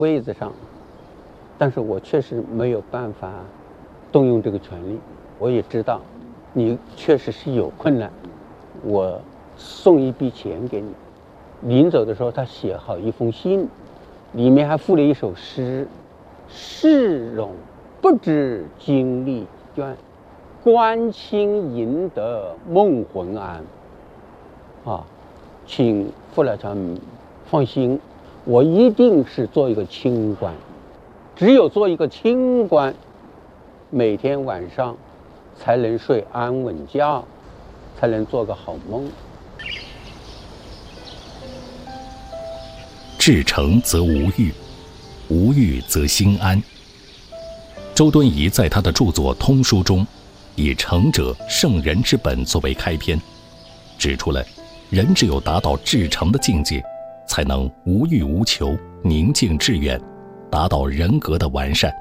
位子上，但是我确实没有办法动用这个权利。我也知道你确实是有困难，我送一笔钱给你。临走的时候他写好一封信，里面还附了一首诗：世容不知经历倦，关清赢得梦魂安。请傅老长放心，我一定是做一个清官，只有做一个清官，每天晚上才能睡安稳觉，才能做个好梦。 至诚则无欲，无欲则心安。周敦颐在他的著作《通书》中，以诚者圣人之本作为开篇，指出了人只有达到至诚的境界，才能无欲无求，宁静致远，达到人格的完善。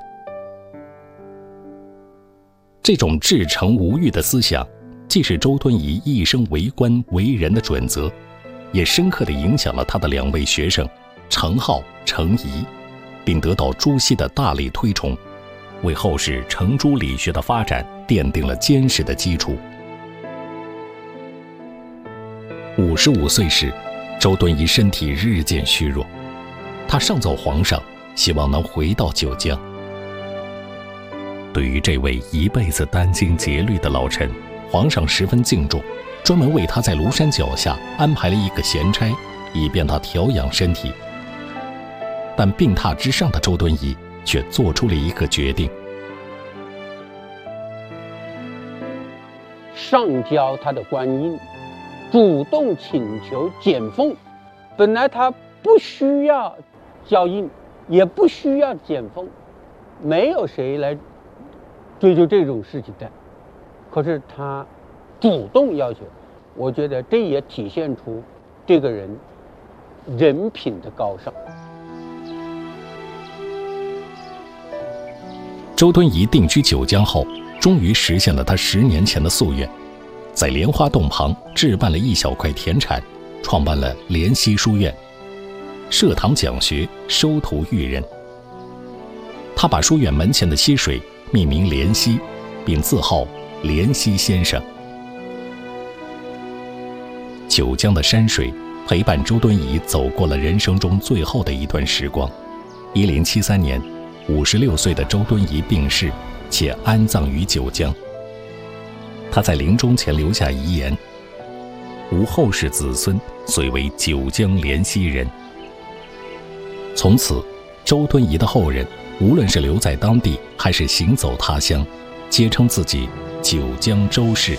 这种至诚无欲的思想，既是周敦颐一生为官为人的准则，也深刻地影响了他的两位学生程颢、程颐，并得到朱熹的大力推崇，为后世程朱理学的发展奠定了坚实的基础。55岁时，周敦颐身体日渐虚弱，他上奏皇上，希望能回到九江。对于这位一辈子殚精竭虑的老臣，皇上十分敬重，专门为他在庐山脚下安排了一个闲差，以便他调养身体。但病榻之上的周敦颐却做出了一个决定， 上交他的官印，主动请求减俸。本来他不需要交印，也不需要减俸，没有谁来追究这种事情的，可是他主动要求，我觉得这也体现出这个人人品的高尚。 周敦颐定居九江后，终于实现了他10年前的夙愿，在莲花洞旁置办了一小块田产，创办了莲溪书院，设堂讲学，收徒育人。他把书院门前的溪水命名莲溪，并自号莲溪先生。九江的山水陪伴周敦颐走过了人生中最后的一段时光。1073年，56岁的周敦颐病逝，且安葬于九江。他在临终前留下遗言：吾后世子孙遂为九江莲溪人。从此，周敦颐的后人无论是留在当地还是行走他乡，皆称自己九江周氏。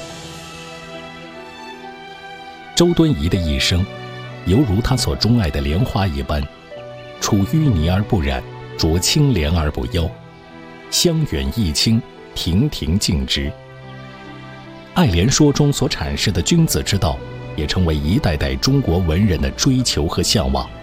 周敦颐的一生，犹如他所钟爱的莲花一般，出淤泥而不染，濯清涟而不妖，香远益清，亭亭净植。《爱莲说》中所阐释的君子之道，也成为一代代中国文人的追求和向往。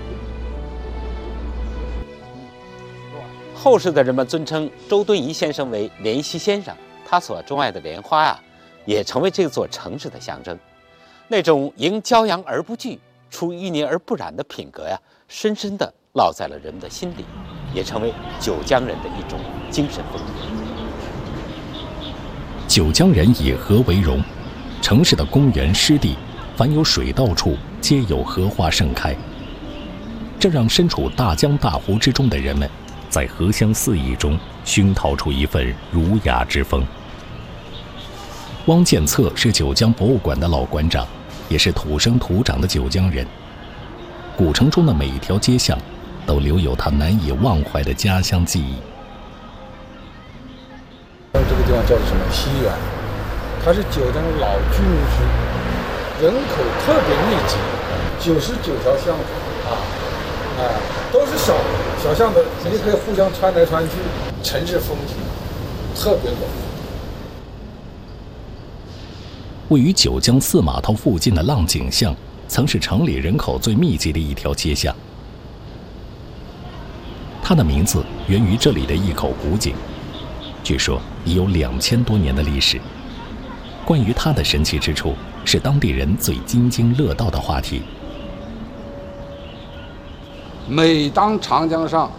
后世的人们尊称周敦颐先生为莲溪先生，他所钟爱的莲花也成为这座城市的象征。那种迎骄阳而不惧，出淤泥而不染的品格深深地烙在了人们的心里，也成为九江人的一种精神风格。 九江人以河为荣，城市的公园湿地，凡有水道处，皆有荷花盛开。这让身处大江大湖之中的人们，在荷香四溢中熏陶出一份儒雅之风。汪建策是九江博物馆的老馆长，也是土生土长的九江人。古城中的每一条街巷都留有他难以忘怀的家乡记忆。 这个地方叫做什么西园，它是九江的老居民区，人口特别密集，99条巷子都是小巷子，你可以互相穿来穿去，城市风景特别浓。 位于九江四码头附近的浪井巷，曾是城里人口最密集的一条街巷。它的名字源于这里的一口古井，据说已有2000多年的历史。关于它的神奇之处，是当地人最津津乐道的话题。 每当长江上